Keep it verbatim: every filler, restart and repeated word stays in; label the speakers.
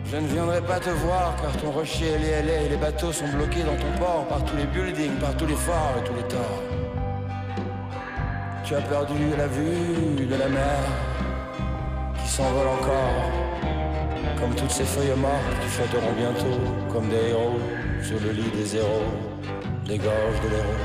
Speaker 1: Je ne viendrai pas te voir car ton rocher est L A et les bateaux sont bloqués dans ton port par tous les buildings, par tous les phares et tous les torts. Tu as perdu la vue de la mer qui s'envole encore, comme toutes ces feuilles mortes qui flotteront bientôt comme des héros sur le lit des zéros, les gorges de l'héros.